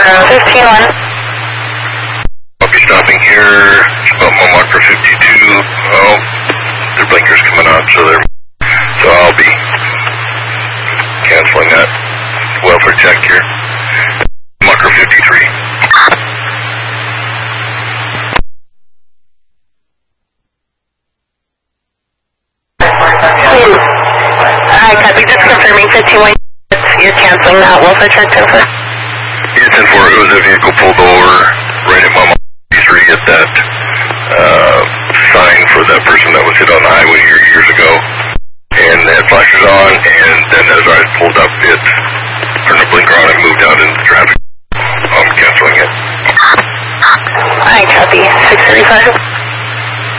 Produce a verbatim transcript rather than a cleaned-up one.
fifteen one. I'll be stopping here. It's about mile marker fifty-two. Oh, their blinker's coming on, so they're so I'll be canceling that. Welfare check here. Marker fifty-three. Hi, copy. Just confirming fifteen one. You're canceling that welfare check, ten four. Yeah, ten four. It was a vehicle pulled over right at Mama.